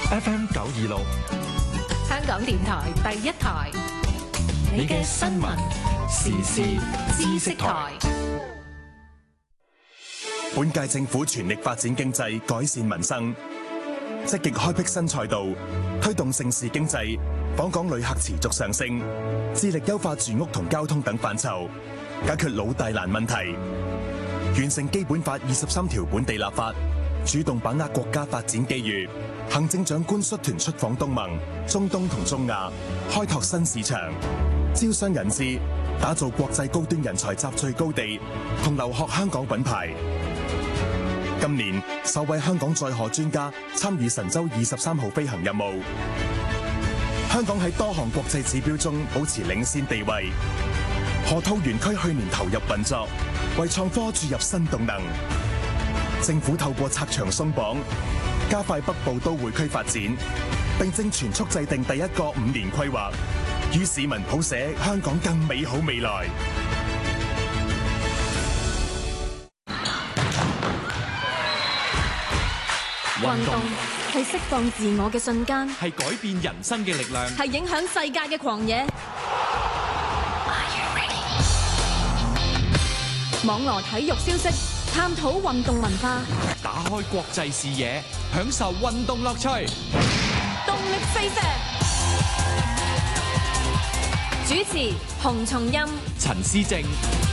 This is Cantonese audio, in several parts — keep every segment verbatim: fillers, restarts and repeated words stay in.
F M 九二六， 香港電台第一台，你嘅新聞時事知識台。 本屆政府全力發展經濟，改善民生，積極開闢新賽道，推動盛事經濟，訪港旅客持續上升，致力優化住屋同交通等範疇，解決老大難問題，完成基本法二十三條本地立法，主動把握國家發展機遇。行政長官率團出訪東盟、中東同中亞，開拓新市場，招商引資，打造國際高端人才集聚高地，同留學香港品牌。今年首位香港載荷專家參與神舟二十三號飛行任務，香港喺多項國際指標中保持領先地位。河套園區去年投入運作，為創科注入新動能。政府透過拆牆鬆綁，加快北部都會區發展，並正全速制定第一個五年規劃，與市民譜寫香港更美好未來。 運動係釋放自我嘅瞬間， 係改變人生嘅力量， 係影響世界嘅狂野。網羅體育消息，探討運動文化， 打開國際視野，享受運動樂趣。 動力四射。主持洪松蔭、 陳思正。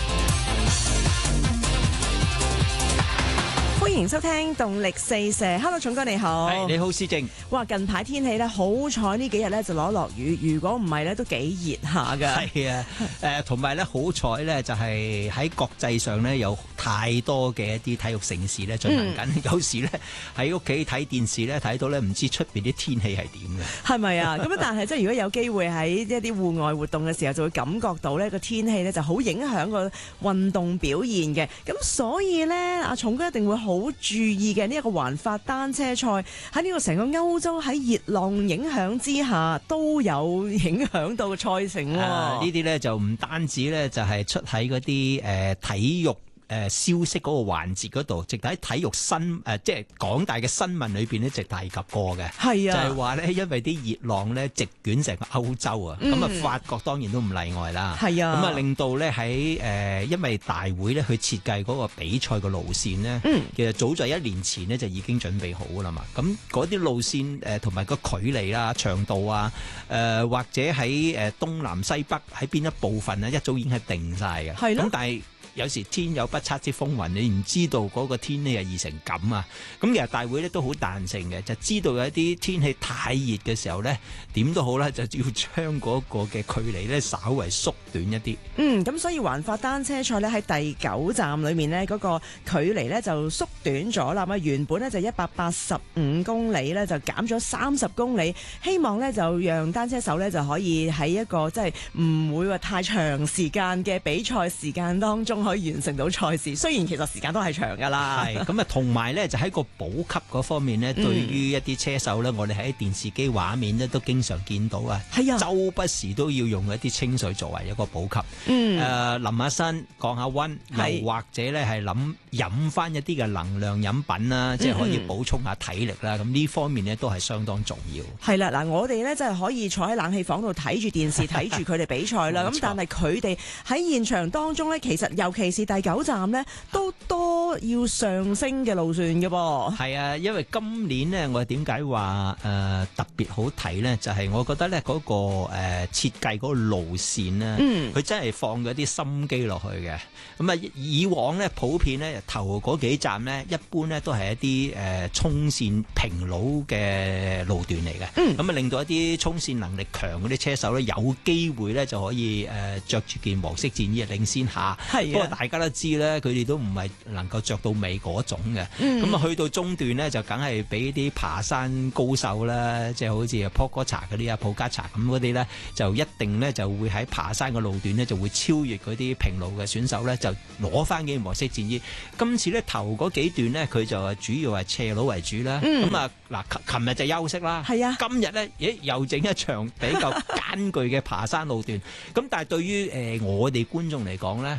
歡迎收聽動力四射。Hello， 重哥你好。 係，你好，思正。 哇，近排天氣咧，好彩呢幾日咧就攞落雨，如果唔係咧都幾熱下噶。 係啊，誒，同埋咧好彩咧就係喺國際上咧有太多嘅一啲體育盛事咧進行緊，嗯、有時咧喺屋企睇電視咧睇到咧唔知出邊啲天氣係點嘅。係咪啊？咁但係即係如果有機會喺一啲戶外活動嘅時候，就會感覺到呢個天氣咧就好影響個運動表現嘅。咁所以咧，阿重哥一定會好注意嘅呢一個環法單車賽喺呢個成個歐洲喺熱浪影響之下都有影響到個賽程。呢啲咧就唔單止咧就係出喺嗰啲誒體育誒消息嗰個環節嗰度，直喺體育新誒即係廣大嘅新聞裏邊咧，直提及過嘅。係啊，就係話咧，因為啲熱浪咧席捲成個歐洲啊，咁啊、嗯、法國當然都唔例外啦。係啊，咁啊令到咧喺誒因為大會咧去設計嗰個比賽嘅路線咧，嗯、其實早在一年前呢就已經準備好㗎啦嘛。咁嗰啲路線誒同埋個距離啦、長度啊，誒、呃、或者喺誒東南西北喺邊一部分咧，一早已經係定晒嘅。係咯，咁但係有時天有不測之風雲，你唔知道嗰個天氣係熱成咁啊！咁其實大會咧都好彈性嘅，就知道有一啲天氣太熱嘅時候咧，點都好啦，就要將嗰個嘅距離咧稍為縮短一啲。嗯，咁所以環法單車賽咧喺第九站裏面呢，嗰個距離咧就縮短咗啦。咁原本咧就一百八十五公里咧，就減咗三十公里，希望咧就讓單車手咧就可以喺一個即係唔會話太長時間嘅比賽時間當中，可以完成到賽事，雖然其實時間都係長噶啦。係咁啊，同埋咧就喺個補給嗰方面呢，嗯、對於一啲車手咧，我哋喺電視機畫面咧都經常見到啊。係啊，周不時都要用一啲清水作為一個補給。嗯，誒、呃，淋下身，降下溫，又或者咧係諗飲翻一啲嘅能量飲品啦，即係可以補充下體力啦。咁呢、嗯、方面呢，都係相當重要。係啦，嗱，我哋咧真係可以坐喺冷氣房度睇住電視，睇住佢哋比賽啦。咁錯但係佢哋喺現場當中咧，其實尤其是第九站呢，都多要上升嘅路線嘅噃。係啊，因為今年呢，我點解話誒特別好睇呢？就係、是、我覺得呢嗰、那個誒、呃、設計嗰個路線呢，佢、嗯、真係放咗啲心機落去嘅。咁啊，以往呢，普遍呢頭嗰幾站呢，一般呢都係一啲誒、呃、衝線平路嘅路段嚟嘅。咁啊、嗯，令到一啲衝線能力強嗰啲車手呢，有機會呢就可以誒著住件黃色戰衣領先下。係、啊，不過大家都知咧，佢哋都唔係能夠着到尾嗰種嘅。咁啊、嗯，去到中段咧，就梗係俾啲爬山高手啦，即係好似啊波哥查嗰啲啊、普加查咁嗰啲咧，就一定咧就會喺爬山嘅路段咧，就會超越嗰啲平路嘅選手咧，就攞翻件黃色戰衣。今次咧頭嗰幾段咧，佢就係主要係斜路為主啦。咁啊嗱，琴日就休息啦。係啊，今日咧，咦又整一場比較艱巨嘅爬山路段。咁但係對於誒、呃、我哋觀眾嚟講咧，我就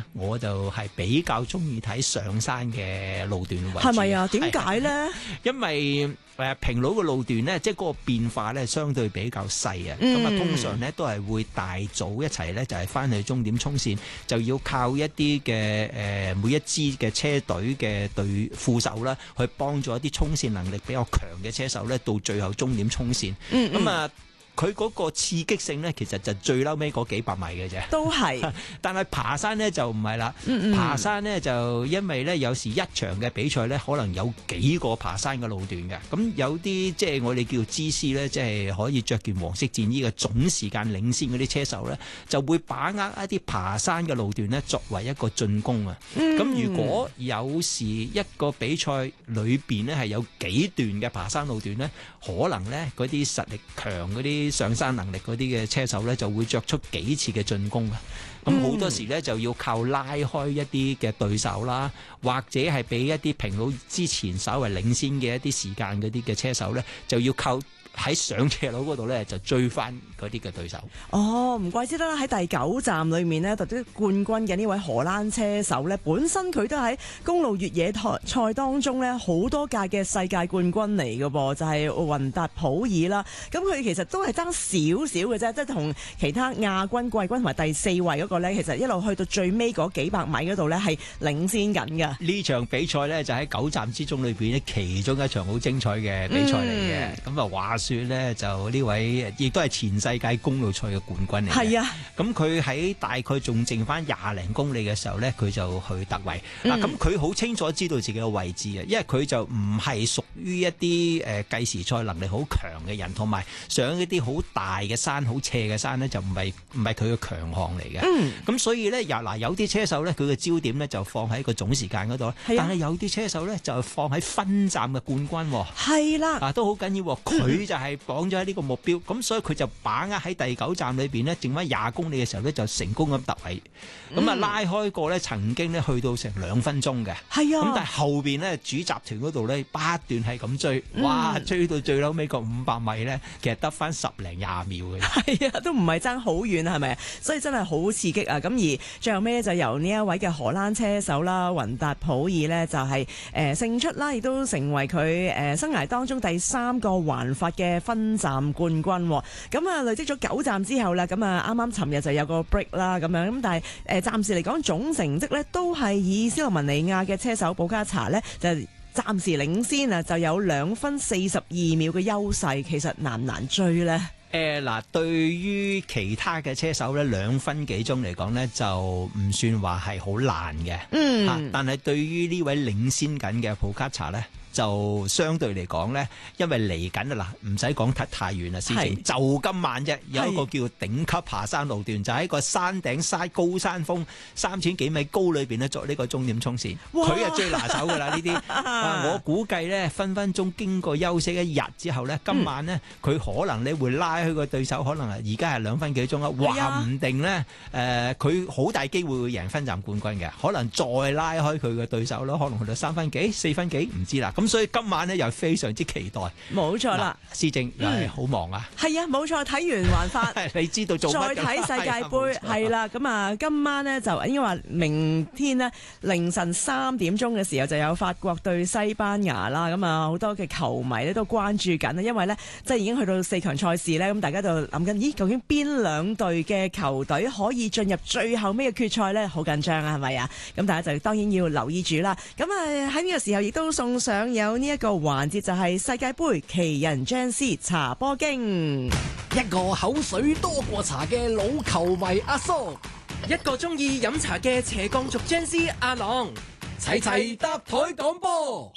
就係比較中意睇上山嘅路段為主。 係咪啊？點解咧？ 因為誒平路嘅路段咧，即係嗰個變化咧，相對比較細啊。咁啊、嗯，通常咧都係會大組一齊咧，就係翻去終點衝線，就要靠一啲嘅誒每一支嘅車隊嘅隊副手啦，去幫助一啲衝線能力比較強嘅車手咧，到最後終點衝線。嗯，咁啊。佢嗰個刺激性咧，其實就最嬲尾嗰幾百米嘅啫。都係是，但係爬山咧就唔係啦。嗯嗯爬山咧就因為咧有時一場嘅比賽咧，可能有幾個爬山嘅路段嘅。咁有啲即係我哋叫知師咧，即係可以着件黃色戰衣嘅總時間領先嗰啲車手咧，就會把握一啲爬山嘅路段咧，作為一個進攻啊。咁、嗯、如果有時一個比賽裏邊咧係有幾段嘅爬山路段咧，可能咧嗰啲實力強嗰啲上山能力嗰啲嘅車手咧，就會作出幾次嘅進攻啊！咁好多時咧就要靠拉開一啲嘅對手啦，或者係俾一啲平路之前稍為領先嘅一啲時間嗰啲嘅車手咧，就要靠喺上斜路嗰度咧就追翻嗰啲嘅對手。哦，唔怪之得啦！喺第九站裏面呢，奪得冠軍嘅呢位荷蘭車手咧，本身佢都喺公路越野賽當中咧好多屆嘅世界冠軍嚟嘅噃，就係雲達普爾啦。咁佢其實都係爭少少嘅啫，即係同其他亞軍、季軍同埋第四位嗰個咧，其實一路去到最尾嗰幾百米嗰度咧係領先緊嘅。呢場比賽咧就喺九站之中裏邊咧，其中一場好精彩嘅比賽嚟嘅。咁啊、嗯、話說咧，就呢位亦都係前世界公路賽嘅冠軍嚟嘅。係啊，咁佢喺大概仲剩翻廿零公里嘅時候咧，佢就去突圍。嗱、嗯，咁佢好清楚知道自己嘅位置啊，因為佢就唔係屬於一啲誒計時賽能力好強嘅人，同埋上一啲好大嘅山、好斜嘅山咧，就唔係唔係佢嘅強項嚟嘅。嗯，咁所以咧，又嗱有啲車手咧，佢嘅焦點咧就放喺個總時間嗰度，啊、但係有啲車手咧就放喺分站嘅冠軍。係啦，啊都好緊要。佢就係綁咗喺呢個目標，咁所以佢就把握喺第九站裏邊呢，剩翻廿公里嘅時候呢，就成功咁突圍，咁啊、嗯、拉開過呢，曾經呢去到成兩分鐘嘅。係啊，咁但係後邊呢，主集團嗰度呢，不斷係咁追，哇，嗯、追到最嬲尾個五百米呢，其實得翻十零廿秒嘅。係啊，都唔係爭好遠，係咪？所以真係好刺激啊！咁而最後尾呢，就由呢一位嘅荷蘭車手啦，雲達普爾呢，就係誒勝出啦，亦都成為佢誒生涯當中第三個環法嘅分站冠軍。咁啊累積咗九站之後啦，咁啊啱啱尋日就有個 break 啦，咁樣咁但係誒暫時嚟講總成績咧都係以斯洛文尼亞嘅車手保加查咧就暫時領先啊，就有兩分四十二秒嘅優勢。其實難唔難追呢？誒嗱、呃，對於其他嘅車手咧，兩分幾鐘嚟講呢，就唔算話係好難嘅。嗯，啊、但係對於呢位領先緊嘅保加查呢，就相對嚟講呢，因為嚟緊啊嗱，唔使講得太遠啦，事情是就今晚啫，有一個叫頂級爬山路段，是就喺個山頂山高山峰三千幾米高裏邊呢，作呢個終點衝線。佢係哇最拿手噶啦呢啲，我估計呢，分分鐘經過休息一日之後呢，今晚呢，佢、嗯、可能你會拉去個對手，可能而家係兩分幾鐘啦，話唔定呢，誒佢好大機會會贏分站冠軍嘅，可能再拉開佢嘅對手咯，可能去到三分幾、四分幾，唔知啦。咁所以今晚呢，又非常之期待。冇錯啦，施政又係好忙啊。係啊，冇錯，睇完環法，你知道做乜？再睇世界盃係啦。咁啊，今晚呢，就應該話明天呢，凌晨三點鐘嘅時候就有法國對西班牙啦。咁啊，好多嘅球迷咧都關注緊啊，因為呢，即係已經去到四強賽事呢。咁大家就諗緊，咦，究竟邊兩隊嘅球隊可以進入最後尾嘅決賽呢？好緊張啊，係咪啊？咁大家就當然要留意住啦。咁啊喺呢個時候亦都送上有呢一個環節，就係世界盃奇人 Jans 茶波經， 一個口水多過茶嘅老球迷阿蘇， 一個中意飲茶嘅斜槓族 Jans 阿朗，齊齊搭台講波。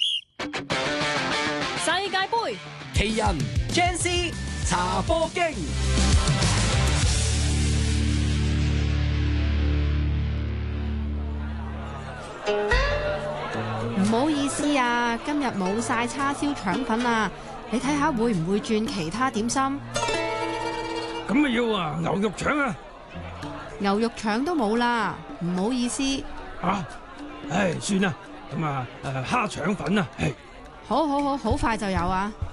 世界盃奇人 Jans 茶波經。 唔好意思啊，今日冇晒叉燒腸粉啊，你睇下會唔會轉其他點心？ 咁咪要啊，牛肉腸啊？ 牛肉腸都冇啦，唔好意思。 啊，唉，算啦，咁啊，誒，蝦腸粉啊，係。 好好好，好快就有啊。